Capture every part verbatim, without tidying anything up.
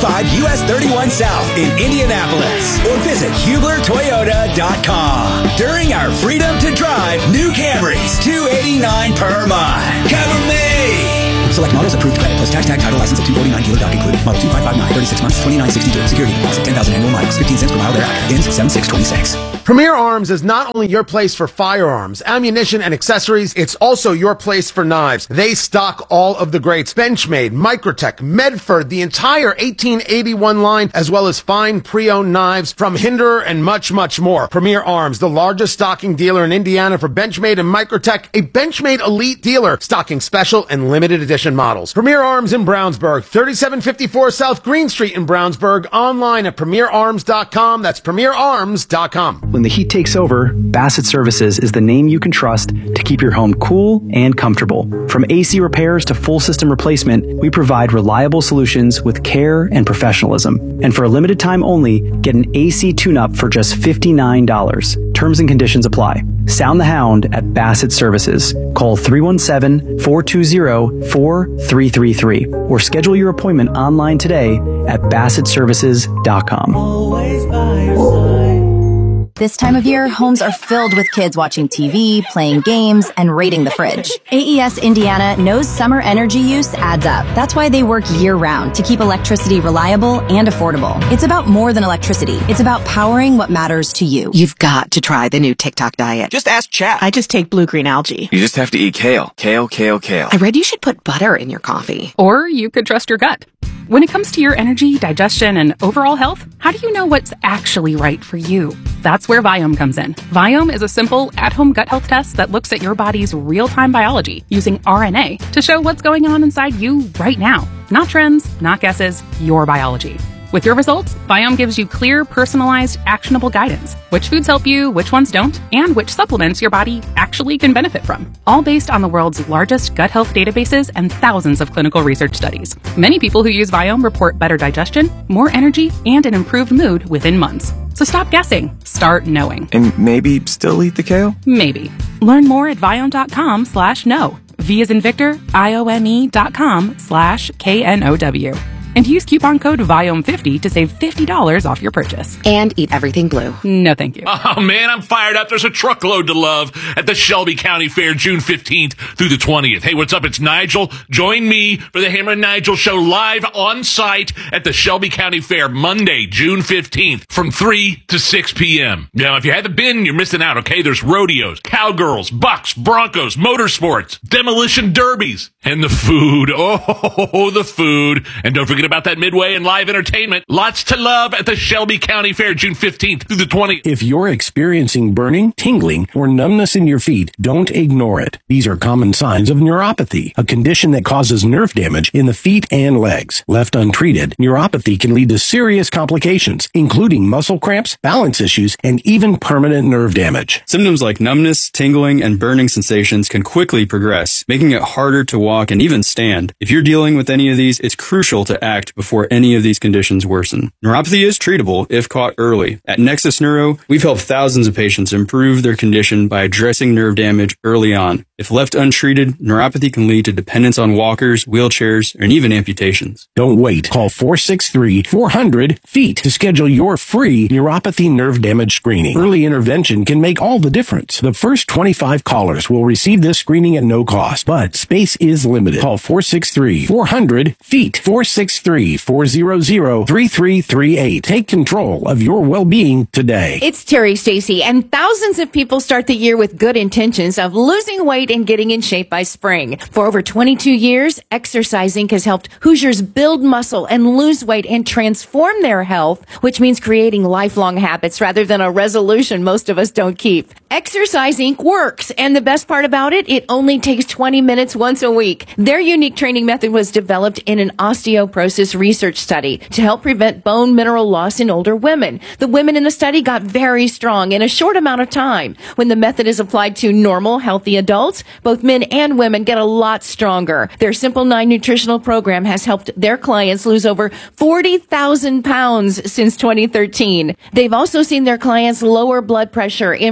five U S thirty-one South in Indianapolis. Or visit Hubler Toyota dot com. During our Freedom to Drive new Camrys, two hundred eighty-nine dollars per month. Cover me! Select models approved credit plus tax tag title license of two forty-nine dealer doc included. Model two five five nine, thirty-six months, twenty-nine sixty-two. Security deposit, ten thousand annual miles, fifteen cents per mile thereafter. Ends seven six twenty-six. Premier Arms is not only your place for firearms, ammunition, and accessories, it's also your place for knives. They stock all of the greats. Benchmade, Microtech, Medford, the entire eighteen eighty-one line, as well as fine pre-owned knives from Hinderer and much, much more. Premier Arms, the largest stocking dealer in Indiana for Benchmade and Microtech, a Benchmade elite dealer stocking special and limited edition models. Premier Arms in Brownsburg, thirty-seven fifty-four South Green Street in Brownsburg, online at premier arms dot com. That's premier arms dot com. When the heat takes over, Bassett Services is the name you can trust to keep your home cool and comfortable. From A C repairs to full system replacement, we provide reliable solutions with care and professionalism. And for a limited time only, get an A C tune-up for just fifty-nine dollars. Terms and conditions apply. Sound the Hound at Bassett Services. Call three one seven, four two zero, four three three three or schedule your appointment online today at bassett services dot com. Always by your side. This time of year, homes are filled with kids watching T V, playing games, and raiding the fridge. A E S Indiana knows summer energy use adds up. That's why they work year-round to keep electricity reliable and affordable. It's about more than electricity. It's about powering what matters to you. You've got to try the new TikTok diet. Just ask chat. I just take blue-green algae. You just have to eat kale. Kale, kale, kale. I read you should put butter in your coffee. Or you could trust your gut. When it comes to your energy, digestion, and overall health, how do you know what's actually right for you? That's where Viome comes in. Viome is a simple, at-home gut health test that looks at your body's real-time biology using R N A to show what's going on inside you right now. Not trends, not guesses, your biology. With your results, Viome gives you clear, personalized, actionable guidance. Which foods help you, which ones don't, and which supplements your body actually can benefit from. All based on the world's largest gut health databases and thousands of clinical research studies. Many people who use Viome report better digestion, more energy, and an improved mood within months. So stop guessing. Start knowing. And maybe still eat the kale? Maybe. Learn more at viome.com slash no. V as in Victor, I O M E dot com slash K N O W. And use coupon code Viome fifty to save fifty dollars off your purchase. And eat everything blue. No, thank you. Oh, man, I'm fired up. There's a truckload to love at the Shelby County Fair, June fifteenth through the twentieth. Hey, what's up? It's Nigel. Join me for the Hammer and Nigel Show live on site at the Shelby County Fair, Monday, June fifteenth from three to six p.m. Now, if you haven't been, you're missing out, okay? There's rodeos, cowgirls, bucks, broncos, motorsports, demolition derbies, and the food. Oh, the food. And don't forget about that Midway and live entertainment. Lots to love at the Shelby County Fair, June fifteenth through the twentieth. If you're experiencing burning, tingling, or numbness in your feet, don't ignore it. These are common signs of neuropathy, a condition that causes nerve damage in the feet and legs. Left untreated, neuropathy can lead to serious complications, including muscle cramps, balance issues, and even permanent nerve damage. Symptoms like numbness, tingling, and burning sensations can quickly progress, making it harder to walk and even stand. If you're dealing with any of these, it's crucial to act before any of these conditions worsen. Neuropathy is treatable if caught early. At Nexus Neuro, we've helped thousands of patients improve their condition by addressing nerve damage early on. If left untreated, neuropathy can lead to dependence on walkers, wheelchairs, and even amputations. Don't wait. Call four six three, four hundred, F E E T to schedule your free neuropathy nerve damage screening. Early intervention can make all the difference. The first twenty-five callers will receive this screening at no cost, but space is limited. Call four six three, four hundred, F E E T, four six three, four hundred, three three three eight. Take control of your well-being today. It's Terry Stacy, and thousands of people start the year with good intentions of losing weight and getting in shape by spring. For over twenty-two years, Exercising has helped Hoosiers build muscle and lose weight and transform their health, which means creating lifelong habits rather than a resolution most of us don't keep. Exercising works, and the best part about it, it only takes twenty minutes once a week. Their unique training method was developed in an osteoporosis research study to help prevent bone mineral loss in older women. The women in the study got very strong in a short amount of time. When the method is applied to normal, healthy adults, both men and women get a lot stronger. Their Simple nine nutritional program has helped their clients lose over forty thousand pounds since twenty thirteen. They've also seen their clients lower blood pressure, improve blood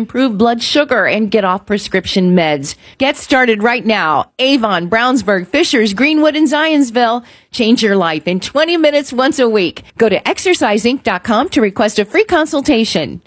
blood sugar and get off prescription meds. Get started right now. Avon, Brownsburg, Fishers, Greenwood, and Zionsville. Change your life in twenty minutes once a week. Go to exercise inc dot com to request a free consultation.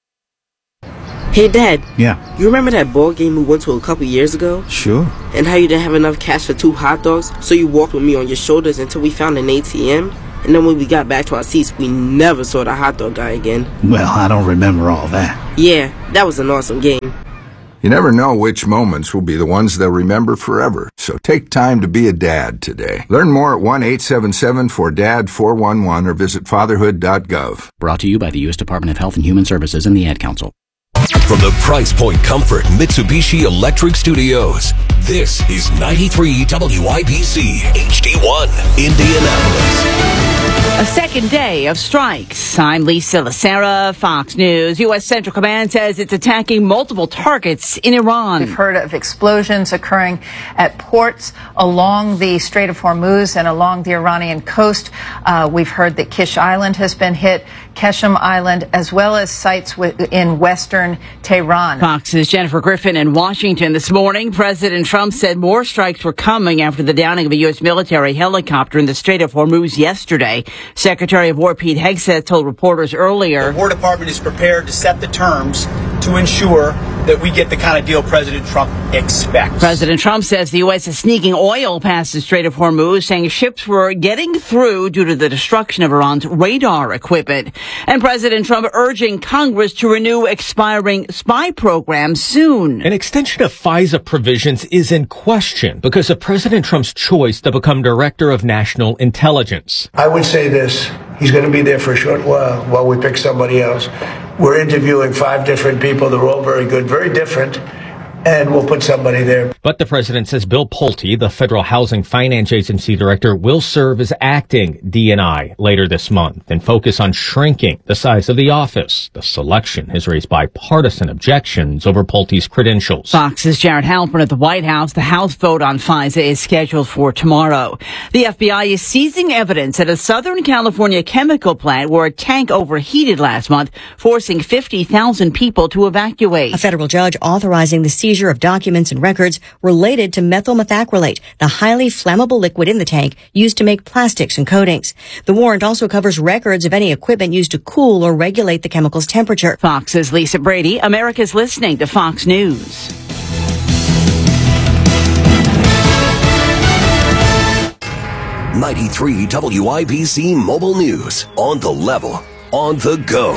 Hey, Dad. Yeah. You remember that ball game we went to a couple years ago? Sure. And how you didn't have enough cash for two hot dogs, so you walked with me on your shoulders until we found an A T M? And then when we got back to our seats, we never saw the hot dog guy again. Well, I don't remember all that. Yeah, that was an awesome game. You never know which moments will be the ones they'll remember forever, so take time to be a dad today. Learn more at one eight seven seven four D A D four one one or visit fatherhood dot gov. Brought to you by the U S Department of Health and Human Services and the Ad Council. From the Price Point Comfort Mitsubishi Electric Studios, this is ninety-three W I B C H D one, Indianapolis. A second day of strikes. I'm Lisa Lacera, Fox News. U S Central Command says it's attacking multiple targets in Iran. We've heard of explosions occurring at ports along the Strait of Hormuz and along the Iranian coast. Uh, we've heard that Kish Island has been hit, Keshem Island, as well as sites in western Tehran. Fox's Jennifer Griffin in Washington this morning. President Trump said more strikes were coming after the downing of a U S military helicopter in the Strait of Hormuz yesterday. Secretary of War Pete Hegseth told reporters earlier, the War Department is prepared to set the terms to ensure that we get the kind of deal President Trump expects. President Trump says the U S is sneaking oil past the Strait of Hormuz, saying ships were getting through due to the destruction of Iran's radar equipment. And President Trump urging Congress to renew expiring spy programs soon. An extension of FISA provisions is in question because of President Trump's choice to become Director of National Intelligence. I would say this. He's going to be there for a short while while we pick somebody else. We're interviewing five different people. They're all very good, very different. And we'll put somebody there. But the president says Bill Pulte, the Federal Housing Finance Agency director, will serve as acting D and I later this month and focus on shrinking the size of the office. The selection has raised bipartisan objections over Pulte's credentials. Fox's Jared Halpern at the White House. The House vote on FISA is scheduled for tomorrow. The F B I is seizing evidence at a Southern California chemical plant where a tank overheated last month, forcing fifty thousand people to evacuate. A federal judge authorizing the seizure of documents and records related to methyl methacrylate, the highly flammable liquid in the tank used to make plastics and coatings. The warrant also covers records of any equipment used to cool or regulate the chemical's temperature. Fox's Lisa Brady. America's listening to Fox News. ninety-three W I B C Mobile News. On the level. On the go.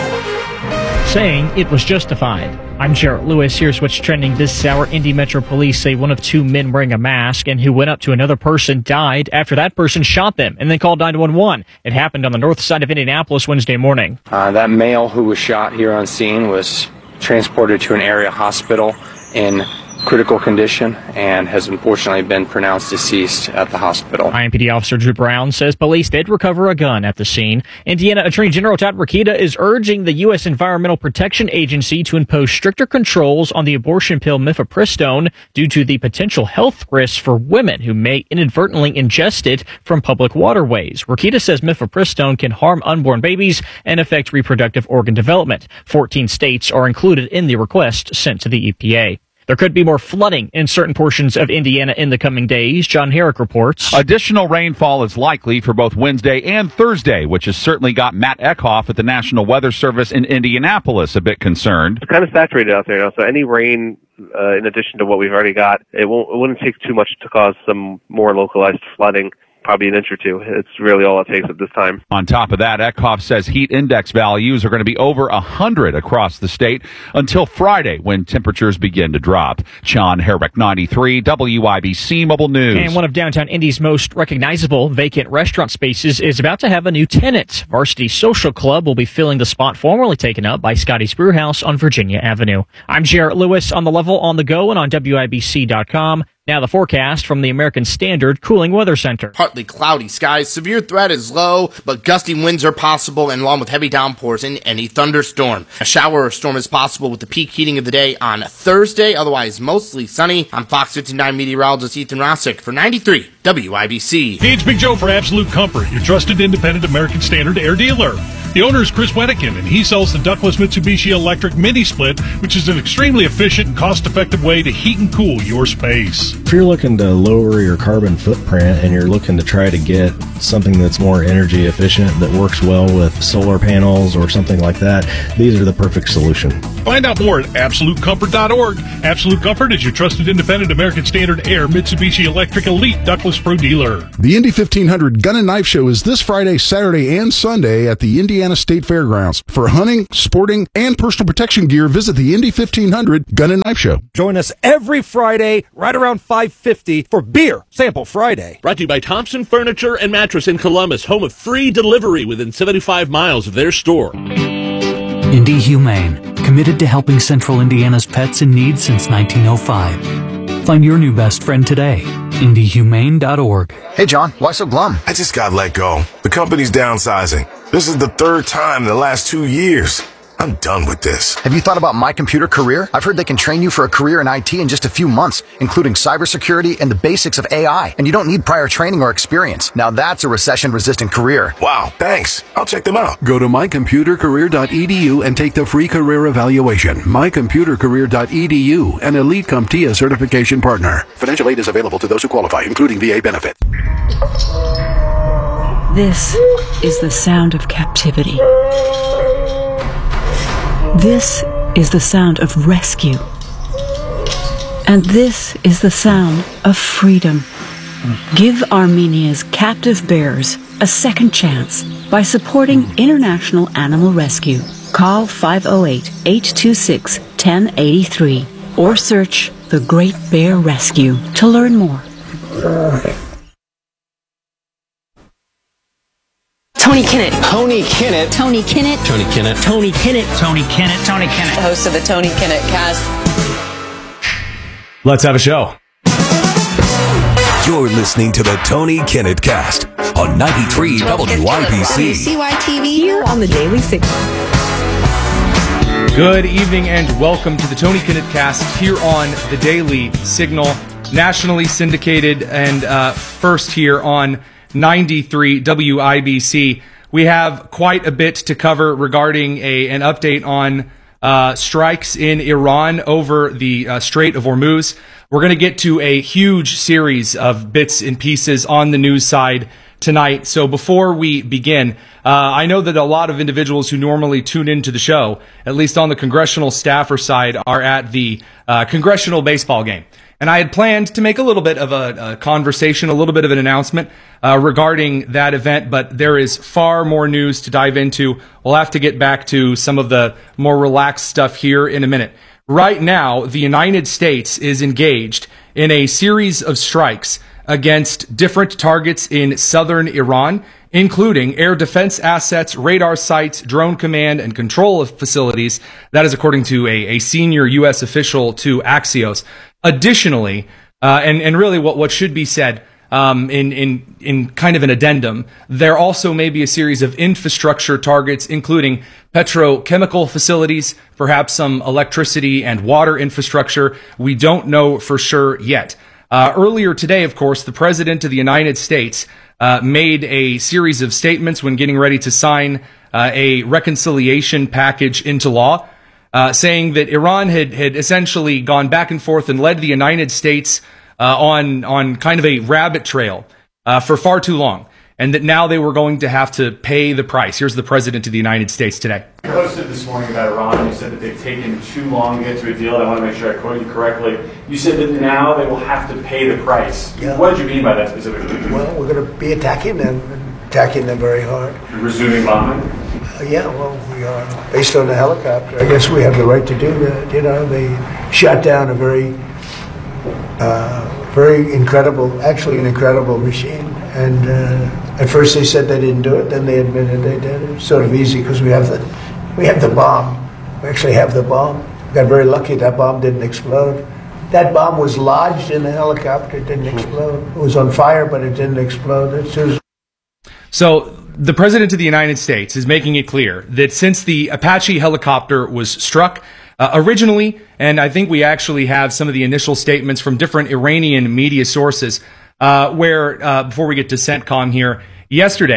Saying it was justified. I'm Jarrett Lewis. Here's what's trending this hour. Indy Metro Police say one of two men wearing a mask and who went up to another person died after that person shot them and then called nine one one. It happened on the north side of Indianapolis Wednesday morning. Uh, that male who was shot here on scene was transported to an area hospital in critical condition and has unfortunately been pronounced deceased at the hospital. I M P D Officer Drew Brown says police did recover a gun at the scene. Indiana Attorney General Todd Rokita is urging the U S Environmental Protection Agency to impose stricter controls on the abortion pill mifepristone due to the potential health risks for women who may inadvertently ingest it from public waterways. Rokita says mifepristone can harm unborn babies and affect reproductive organ development. fourteen states are included in the request sent to the E P A. There could be more flooding in certain portions of Indiana in the coming days. John Herrick reports. Additional rainfall is likely for both Wednesday and Thursday, which has certainly got Matt Eckhoff at the National Weather Service in Indianapolis a bit concerned. It's kind of saturated out there now, so any rain, uh, in addition to what we've already got, it won't, it wouldn't take too much to cause some more localized flooding. Probably an inch or two. It's really all it takes at this time. On top of that, Eckhoff says heat index values are going to be over one hundred across the state until Friday when temperatures begin to drop. John Herrick, ninety-three W I B C Mobile News. And one of downtown Indy's most recognizable vacant restaurant spaces is about to have a new tenant. Varsity Social Club will be filling the spot formerly taken up by Scotty's Brewhouse on Virginia Avenue. I'm Jarrett Lewis on the level, on the go, and on W I B C dot com. Now the forecast from the American Standard Cooling Weather Center. Partly cloudy skies. Severe threat is low, but gusty winds are possible, and along with heavy downpours in any thunderstorm. A shower or storm is possible with the peak heating of the day on Thursday. Otherwise, mostly sunny. I'm Fox fifty-nine meteorologist Ethan Rossick for ninety-three W I B C. Hey, it's Big Joe for Absolute Comfort, your trusted independent American Standard air dealer. The owner is Chris Wenikin, and he sells the ductless Mitsubishi Electric Mini Split, which is an extremely efficient and cost-effective way to heat and cool your space. If you're looking to lower your carbon footprint and you're looking to try to get something that's more energy efficient that works well with solar panels or something like that, these are the perfect solution. Find out more at absolute comfort dot org. Absolute Comfort is your trusted independent American Standard Air Mitsubishi Electric Elite Ductless Pro dealer. The Indy fifteen hundred Gun and Knife Show is this Friday, Saturday, and Sunday at the Indiana State Fairgrounds. For hunting, sporting, and personal protection gear, visit the Indy fifteen hundred Gun and Knife Show. Join us every Friday right around five fifty for Beer Sample Friday. Brought to you by Thompson Furniture and Mattress in Columbus, home of free delivery within seventy-five miles of their store. Indy Humane, committed to helping Central Indiana's pets in need since nineteen oh five. Find your new best friend today. Indy Humane dot org. Hey, John, why so glum? I just got let go. The company's downsizing. This is the third time in the last two years. I'm done with this. Have you thought about My Computer Career? I've heard they can train you for a career in I T in just a few months, including cybersecurity and the basics of A I. And you don't need prior training or experience. Now that's a recession-resistant career. Wow, thanks. I'll check them out. Go to my computer career dot e d u and take the free career evaluation. my computer career dot e d u, an Elite CompTIA certification partner. Financial aid is available to those who qualify, including V A benefit. This is the sound of captivity. This is the sound of rescue. And this is the sound of freedom. Give Armenia's captive bears a second chance by supporting International Animal Rescue. Call five oh eight, eight two six, one oh eight three or search The Great Bear Rescue to learn more. Tony Kinnett. Tony Kinnett. Tony Kinnett. Tony Kinnett. Tony Kinnett. Tony Kinnett. Tony Kinnett. The host of the Tony Kinnett Cast. Let's have a show. You're listening to the Tony Kinnett Cast on ninety-three W I B C. C Y T V here on the Daily Signal. Good evening and welcome to the Tony Kinnett Cast here on the Daily Signal, nationally syndicated and uh, first here on ninety-three W I B C. We have quite a bit to cover regarding a an update on uh, strikes in Iran over the uh, Strait of Hormuz. We're going to get to a huge series of bits and pieces on the news side tonight. So before we begin, uh, I know that a lot of individuals who normally tune into the show, at least on the congressional staffer side, are at the uh, congressional baseball game. And I had planned to make a little bit of a, a conversation, a little bit of an announcement uh, regarding that event, but there is far more news to dive into. We'll have to get back to some of the more relaxed stuff here in a minute. Right now, the United States is engaged in a series of strikes against different targets in southern Iran, including air defense assets, radar sites, drone command and control facilities. That is according to a, a senior U S official to Axios. Additionally, uh, and, and really what, what should be said um, in, in, in kind of an addendum, there also may be a series of infrastructure targets, including petrochemical facilities, perhaps some electricity and water infrastructure. We don't know for sure yet. Uh, earlier today, of course, the President of the United States uh, made a series of statements when getting ready to sign uh, a reconciliation package into law. Uh, saying that Iran had, had essentially gone back and forth and led the United States uh, on on kind of a rabbit trail uh, for far too long, and that now they were going to have to pay the price. Here's the President of the United States today. You posted this morning about Iran. You said that they've taken too long to get to a deal. I want to make sure I quote you correctly. You said that now they will have to pay the price. Yeah. What did you mean by that specifically? Well, we're going to be attacking them, attacking them very hard. You're resuming bombing? Uh, yeah, well, we are. Based on the helicopter, I guess we have the right to do that. You know, they shot down a very, uh, very incredible, actually an incredible machine. And uh, at first they said they didn't do it, then they admitted they did. It was sort of easy because we have the, we have the bomb. We actually have the bomb. We got very lucky that bomb didn't explode. That bomb was lodged in the helicopter. It didn't explode. It was on fire, but it didn't explode. It was. So the President of the United States is making it clear that since the Apache helicopter was struck uh, originally, and I think we actually have some of the initial statements from different Iranian media sources, uh, where, uh, before we get to CENTCOM here, yesterday,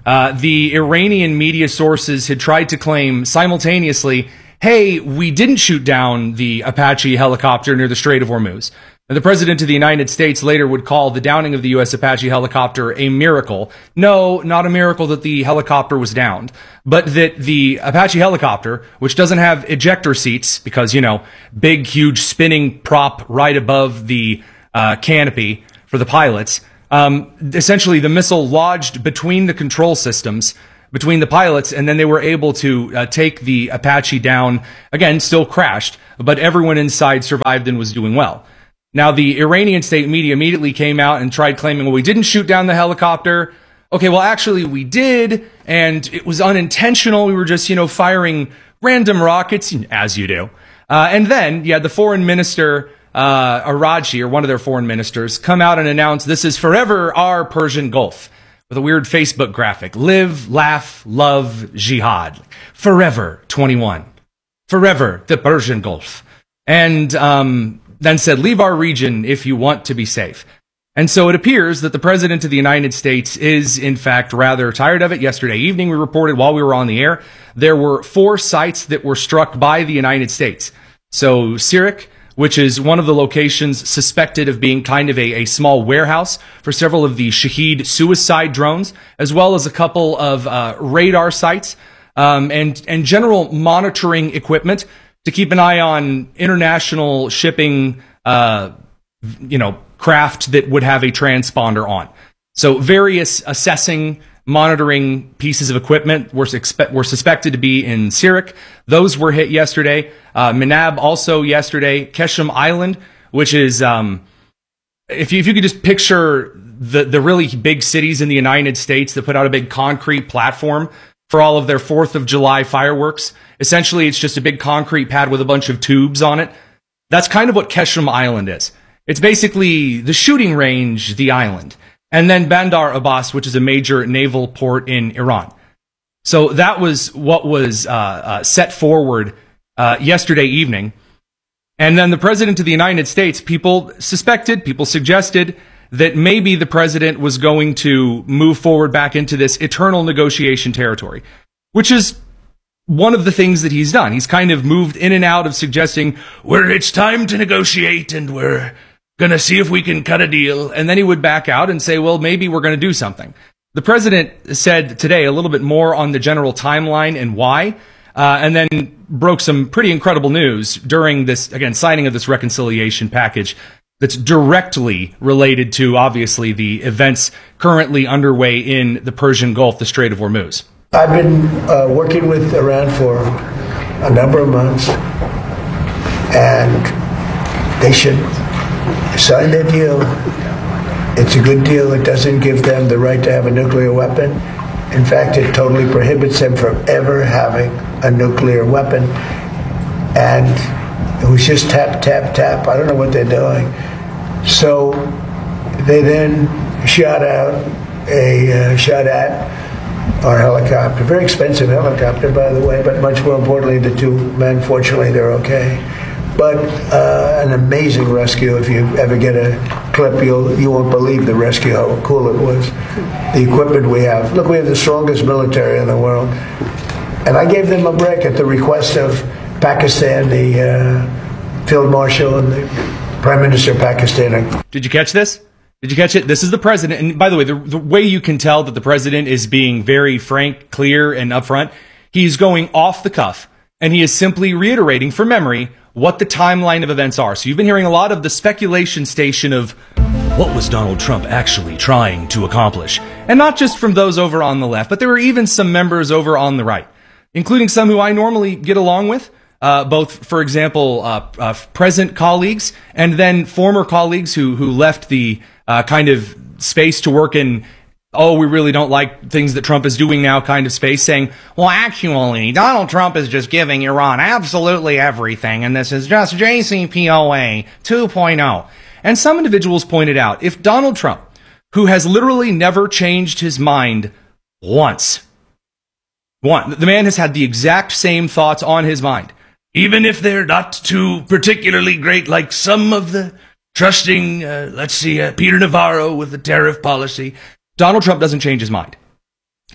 uh, the Iranian media sources had tried to claim simultaneously, hey, we didn't shoot down the Apache helicopter near the Strait of Hormuz. And the President of the United States later would call the downing of the U S Apache helicopter a miracle. No, not a miracle that the helicopter was downed, but that the Apache helicopter, which doesn't have ejector seats because, you know, big, huge spinning prop right above the uh, canopy for the pilots, um, essentially the missile lodged between the control systems, between the pilots, and then they were able to uh, take the Apache down. Again, still crashed, but everyone inside survived and was doing well. Now, the Iranian state media immediately came out and tried claiming, well, we didn't shoot down the helicopter. Okay, well, actually, we did, and it was unintentional. We were just, you know, firing random rockets, as you do. Uh, and then, yeah, the foreign minister, uh, Araji, or one of their foreign ministers, come out and announce this is forever our Persian Gulf, with a weird Facebook graphic. Live, laugh, love, jihad. Forever, twenty-one. Forever, the Persian Gulf. And, um... then said, leave our region if you want to be safe. And so it appears that the President of the United States is, in fact, rather tired of it. Yesterday evening, we reported while we were on the air, there were four sites that were struck by the United States. So Sirik, which is one of the locations suspected of being kind of a, a small warehouse for several of the Shahed suicide drones, as well as a couple of uh, radar sites um, and, and general monitoring equipment to keep an eye on international shipping, uh, you know, craft that would have a transponder on. So various assessing, monitoring pieces of equipment were, expe- were suspected to be in Sirik. Those were hit yesterday. Uh, Menab also yesterday. Keshem Island, which is, um, if you, if you could just picture the, the really big cities in the United States that put out a big concrete platform for all of their fourth of July fireworks. Essentially, it's just a big concrete pad with a bunch of tubes on it. That's kind of what Keshem Island is. It's basically the shooting range, the island. And then Bandar Abbas, which is a major naval port in Iran. So that was what was uh, uh, set forward uh, yesterday evening. And then the President of the United States, people suspected, people suggested that maybe the president was going to move forward back into this eternal negotiation territory, which is one of the things that he's done. He's kind of moved in and out of suggesting, well, it's time to negotiate and we're going to see if we can cut a deal. And then he would back out and say, well, maybe we're going to do something. The president said today a little bit more on the general timeline and why, uh, and then broke some pretty incredible news during this, again, signing of this reconciliation package that's directly related to, obviously, the events currently underway in the Persian Gulf, the Strait of Hormuz. I've been uh, working with Iran for a number of months, and they should sign their deal. It's a good deal. It doesn't give them the right to have a nuclear weapon. In fact, it totally prohibits them from ever having a nuclear weapon. And it was just tap, tap, tap. I don't know what they're doing. So they then shot out a uh, shot at our helicopter. Very expensive helicopter, by the way, but much more importantly, the two men, fortunately, they're okay. But uh, an amazing rescue. If you ever get a clip, you'll, you won't believe the rescue, how cool it was. The equipment we have. Look, we have the strongest military in the world. And I gave them a break at the request of Pakistan, the uh, Field Marshal and the Prime Minister of Pakistan. Did you catch this? Did you catch it? This is the president. And by the way, the, the way you can tell that the president is being very frank, clear, and upfront, he's going off the cuff. And he is simply reiterating from memory what the timeline of events are. So you've been hearing a lot of the speculation station of what was Donald Trump actually trying to accomplish. And not just from those over on the left, but there were even some members over on the right, including some who I normally get along with. Uh, both, for example, uh, uh, present colleagues and then former colleagues who who left the uh, kind of space to work in, oh, we really don't like things that Trump is doing now kind of space, saying, well, actually, Donald Trump is just giving Iran absolutely everything, and this is just J C P O A two point oh. And some individuals pointed out, if Donald Trump, who has literally never changed his mind once, one, the man has had the exact same thoughts on his mind, even if they're not too particularly great, like some of the trusting, uh, let's see, uh, Peter Navarro with the tariff policy. Donald Trump doesn't change his mind.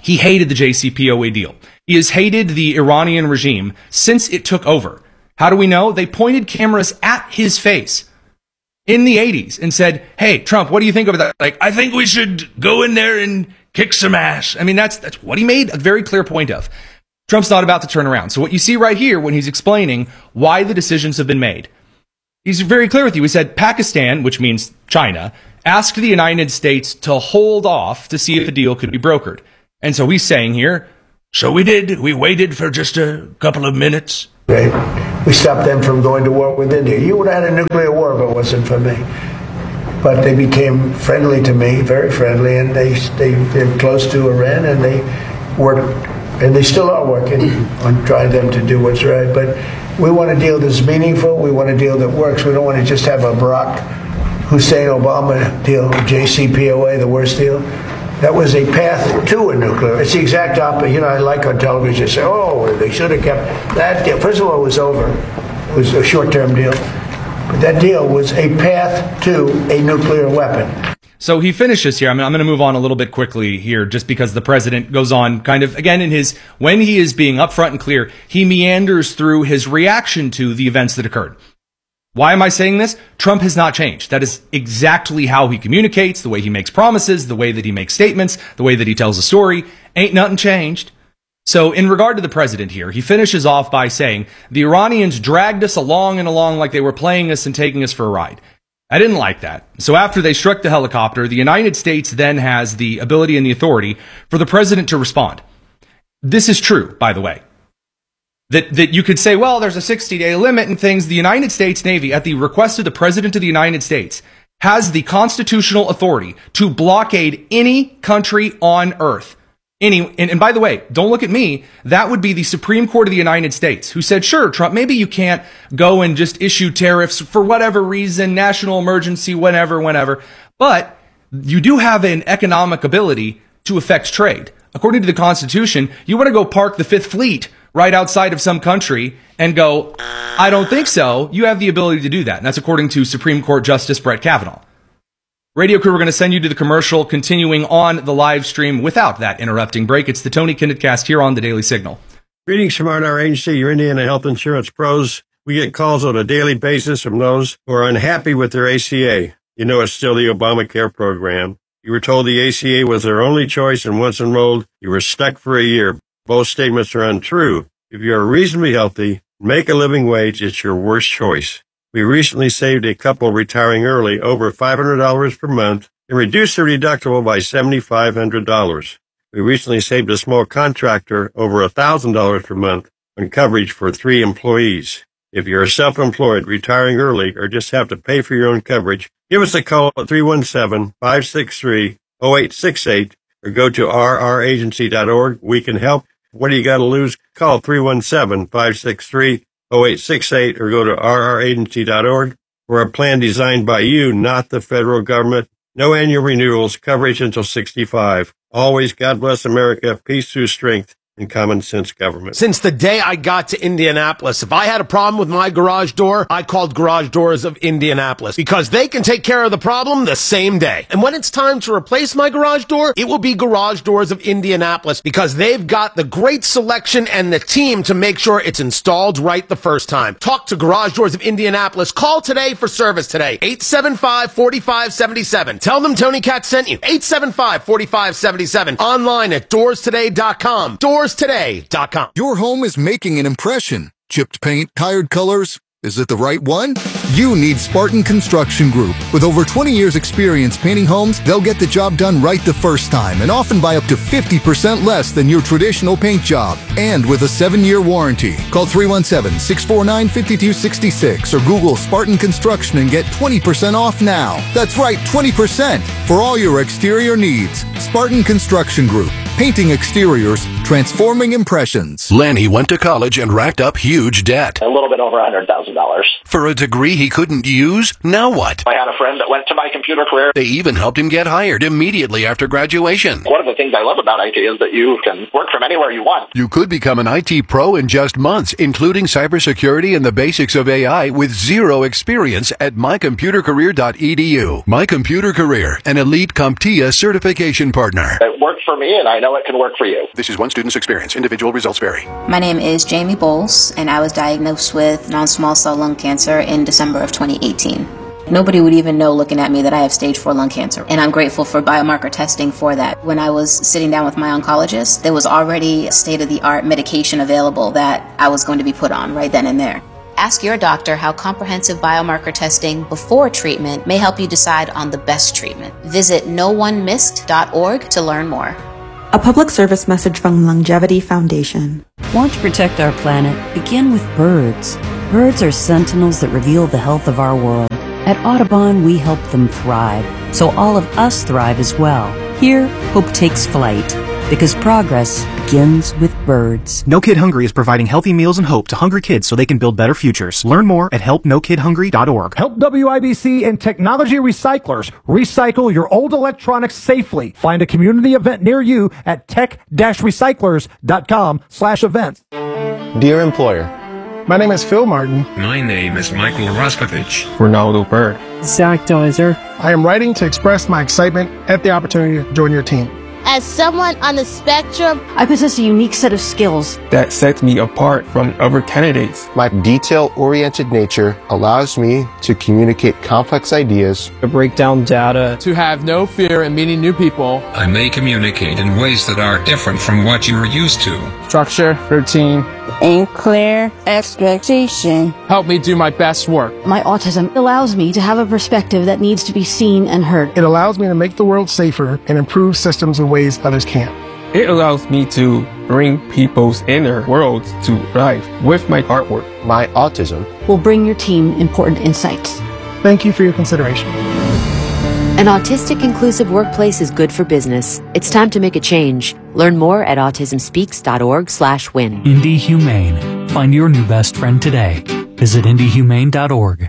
he hated the J C P O A deal. He has hated the Iranian regime since it took over. How do we know? They pointed cameras at his face in the eighties and said, hey, Trump, what do you think of that? Like, I think we should go in there and kick some ass. I mean, that's, that's what he made a very clear point of. Trump's not about to turn around. So what you see right here when he's explaining why the decisions have been made, he's very clear with you. He said Pakistan, which means China, asked the United States to hold off to see if a deal could be brokered. And so he's saying here, so we did. We waited for just a couple of minutes. Right. We stopped them from going to war with India. You would have had a nuclear war if it wasn't for me. But they became friendly to me, very friendly, and they they they're close to Iran, and they worked, and they still are working on trying them to do what's right. But we want a deal that's meaningful. We want a deal that works. We don't want to just have a Barack Hussein Obama deal, J C P O A, the worst deal. That was a path to a nuclear. It's the exact opposite. You know, I like on television say, oh, they should have kept that deal. First of all, it was over. It was a short-term deal. But that deal was a path to a nuclear weapon. So he finishes here. I mean, I'm going to move on a little bit quickly here just because the president goes on kind of, again, in his, when he is being upfront and clear, he meanders through his reaction to the events that occurred. Why am I saying this? Trump has not changed. That is exactly how he communicates, the way he makes promises, the way that he makes statements, the way that he tells a story. Ain't nothing changed. So in regard to the president here, he finishes off by saying, the Iranians dragged us along and along like they were playing us and taking us for a ride. I didn't like that. So after they struck the helicopter, the United States then has the ability and the authority for the president to respond. This is true, by the way. That, that you could say, well, there's a sixty-day limit and things. The United States Navy, at the request of the President of the United States, has the constitutional authority to blockade any country on earth. Any, and, and by the way, don't look at me. That would be the Supreme Court of the United States, who said, sure, Trump, maybe you can't go and just issue tariffs for whatever reason, national emergency, whenever, whenever. But you do have an economic ability to affect trade. According to the Constitution, you want to go park the Fifth Fleet right outside of some country and go, I don't think so. You have the ability to do that. And that's according to Supreme Court Justice Brett Kavanaugh. Radio crew, we're going to send you to the commercial, continuing on the live stream without that interrupting break. It's the Tony Kinnett Cast here on the Daily Signal. Greetings from our agency, your Indiana Health Insurance Pros. We get calls on a daily basis from those who are unhappy with their A C A. You know it's still the Obamacare program. You were told the A C A was their only choice, and once enrolled, you were stuck for a year. Both statements are untrue. If you are reasonably healthy, make a living wage, it's your worst choice. We recently saved a couple retiring early over five hundred dollars per month and reduced their deductible by seven thousand five hundred dollars. We recently saved a small contractor over one thousand dollars per month on coverage for three employees. If you're self-employed, retiring early, or just have to pay for your own coverage, give us a call at three one seven, five six three, zero eight six eight or go to r r agency dot org. We can help. What do you got to lose? Call three one seven, five six three, zero eight six eight or go to r r agency dot org. We're a plan designed by you, not the federal government. No annual renewals, coverage until sixty-five. Always, God bless America, peace through strength, and common sense government. Since the day I got to Indianapolis, if I had a problem with my garage door, I called Garage Doors of Indianapolis because they can take care of the problem the same day. And when it's time to replace my garage door, it will be Garage Doors of Indianapolis because they've got the great selection and the team to make sure it's installed right the first time. Talk to Garage Doors of Indianapolis. Call today for service today. eight seven five, four five seven seven. Tell them Tony Katz sent you. eight seven five, four five seven seven. Online at doors today dot com. Doors today dot com. Your home is making an impression. Chipped paint, tired colors. Is it the right one? You need Spartan Construction Group. With over twenty years experience painting homes, they'll get the job done right the first time and often by up to fifty percent less than your traditional paint job. And with a seven-year warranty. Call three one seven, six four nine, five two six six or Google Spartan Construction and get twenty percent off now. That's right, twenty percent for all your exterior needs. Spartan Construction Group. Painting exteriors, transforming impressions. Lanny went to college and racked up huge debt. A little bit over one hundred thousand dollars. For a degree he couldn't use? Now what? I had a friend that went to my computer career. They even helped him get hired immediately after graduation. One of the things I love about I T is that you can work from anywhere you want. You could become an I T pro in just months, including cybersecurity and the basics of A I with zero experience at my computer career dot e d u. My Computer Career, an elite CompTIA certification partner. It worked for me, and I know know it can work for you. This is one student's experience. Individual results vary. My name is Jamie Bowles, and I was diagnosed with non-small cell lung cancer in December of twenty eighteen. Nobody would even know looking at me that I have stage four lung cancer, and I'm grateful for biomarker testing for that. When I was sitting down with my oncologist, there was already state-of-the-art medication available that I was going to be put on right then and there. Ask your doctor how comprehensive biomarker testing before treatment may help you decide on the best treatment. Visit no one missed dot org to learn more. A public service message from Longevity Foundation. Want to protect our planet? Begin with birds. Birds are sentinels that reveal the health of our world. At Audubon, we help them thrive, so all of us thrive as well. Here, hope takes flight, because progress begins with birds. No Kid Hungry is providing healthy meals and hope to hungry kids so they can build better futures. Learn more at help no kid hungry dot org. Help W I B C and Technology Recyclers recycle your old electronics safely. Find a community event near you at tech dash recyclers dot com slash events. Dear employer, my name is Phil Martin. My name is Michael Raskovich. Ronaldo Bird. Zach Deiser. I am writing to express my excitement at the opportunity to join your team. As someone on the spectrum, I possess a unique set of skills that sets me apart from other candidates. My detail-oriented nature allows me to communicate complex ideas, to break down data, to have no fear in meeting new people. I may communicate in ways that are different from what you are used to. Structure, routine, and clear expectation help me do my best work. My autism allows me to have a perspective that needs to be seen and heard. It allows me to make the world safer and improve systems in ways others can't. It allows me to bring people's inner worlds to life with my artwork. My autism will bring your team important insights. Thank you for your consideration. An autistic inclusive workplace is good for business. It's time to make a change. Learn more at autism speaks dot org slash win. Indie Humane. Find your new best friend today. Visit indie humane dot org.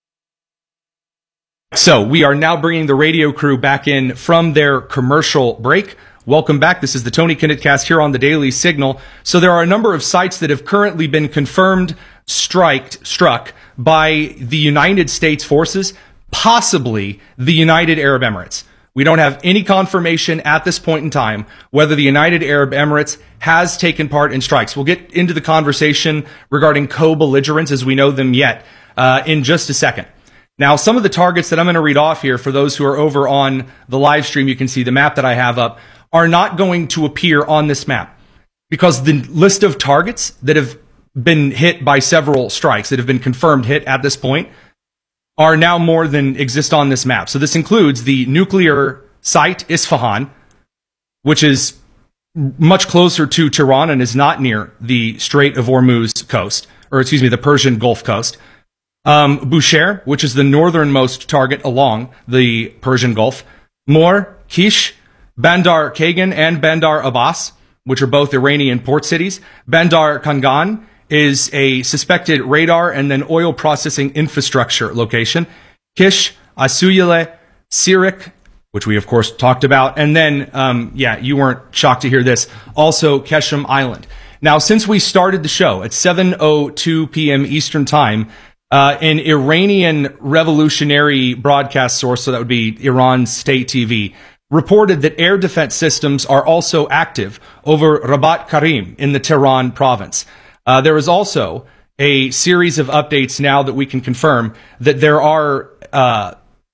So we are now bringing the radio crew back in from their commercial break. Welcome back. This is the Tony Kinnett Cast here on the Daily Signal. So there are a number of sites that have currently been confirmed striked, struck by the United States forces, possibly the United Arab Emirates. We don't have any confirmation at this point in time whether the United Arab Emirates has taken part in strikes. We'll get into the conversation regarding co-belligerents as we know them yet uh, in just a second. Now, some of the targets that I'm going to read off here for those who are over on the live stream, you can see the map that I have up, are not going to appear on this map because the list of targets that have been hit by several strikes that have been confirmed hit at this point are now more than exist on this map. So this includes the nuclear site Isfahan, which is much closer to Tehran and is not near the Strait of Hormuz coast, or excuse me, the Persian Gulf coast. Um, Bushehr, which is the northernmost target along the Persian Gulf. Mor, Kish, Bandar Kagan, and Bandar Abbas, which are both Iranian port cities. Bandar Kangan is a suspected radar and then oil processing infrastructure location. Kish, Asuyele, Sirik, which we of course talked about, and then, um, yeah, you weren't shocked to hear this, also Keshem Island. Now, since we started the show at seven oh two p.m. Eastern Time, uh, an Iranian revolutionary broadcast source, so that would be Iran's state T V, reported that air defense systems are also active over Rabat Karim in the Tehran province. Uh, there is also a series of updates now that we can confirm that there are uh,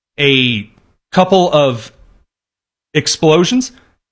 a couple of explosions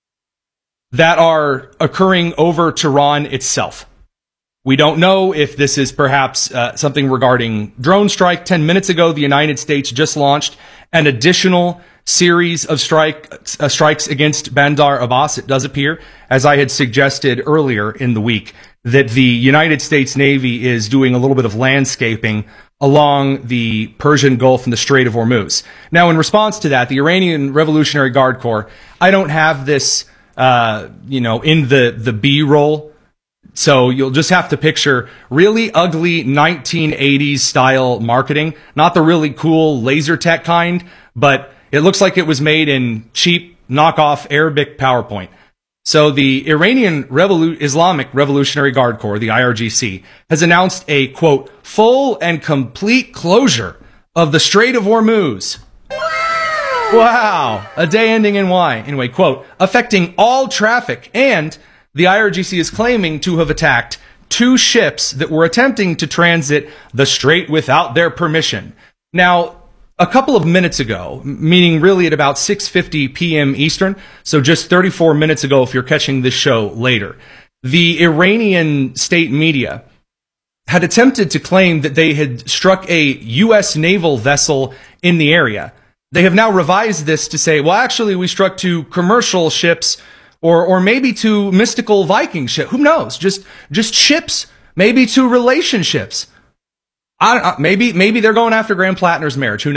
that are occurring over Tehran itself. We don't know if this is perhaps uh, something regarding drone strike. Ten minutes ago, the United States just launched an additional series of strike uh, strikes against Bandar Abbas. It does appear, as I had suggested earlier in the week, that the United States Navy is doing a little bit of landscaping along the Persian Gulf and the Strait of Hormuz. Now, in response to that, the Iranian Revolutionary Guard Corps, I don't have this, uh, you know, in the, the B-roll, so you'll just have to picture really ugly nineteen eighties style marketing, not the really cool laser tech kind, but it looks like it was made in cheap knockoff Arabic PowerPoint. So the Iranian Revolu- Islamic Revolutionary Guard Corps, the I R G C, has announced a, quote, full and complete closure of the Strait of Hormuz. Wow. A day ending in Y. Anyway, quote, affecting all traffic. And the I R G C is claiming to have attacked two ships that were attempting to transit the strait without their permission. Now, a couple of minutes ago, meaning really at about six fifty p.m. Eastern, so just thirty-four minutes ago if you're catching this show later, the Iranian state media had attempted to claim that they had struck a U S naval vessel in the area. They have now revised this to say, well, actually, we struck two commercial ships or or maybe two mystical Viking ships. Who knows? Just just ships, maybe two relationships. I don't, maybe maybe they're going after Graham Plattner's marriage. Who knows?